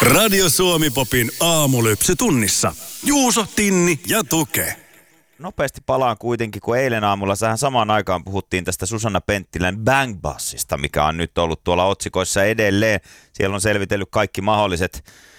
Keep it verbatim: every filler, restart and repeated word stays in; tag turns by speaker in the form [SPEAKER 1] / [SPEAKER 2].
[SPEAKER 1] Radio Suomi Popin aamulypsy tunnissa. Juuso, Tinni ja Tuke.
[SPEAKER 2] Nopeasti palaan kuitenkin, kun eilen aamulla sähän samaan aikaan puhuttiin tästä Susanna Penttilän Bang Bassista, mikä on nyt ollut tuolla otsikoissa edelleen. Siellä on selvitellyt kaikki mahdolliset